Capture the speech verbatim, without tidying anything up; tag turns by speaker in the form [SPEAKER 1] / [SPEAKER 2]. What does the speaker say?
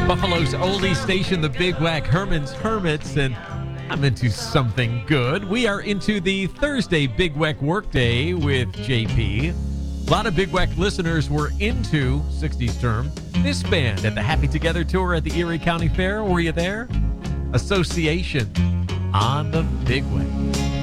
[SPEAKER 1] Buffalo's oldie station, the Big Whack Herman's Hermits, and I'm into something good. We are into the Thursday Big Whack Workday with J P. A lot of Big Whack listeners were into sixties term. This band at the Happy Together tour at the Erie County Fair. Were you there? Association on the Big Whack.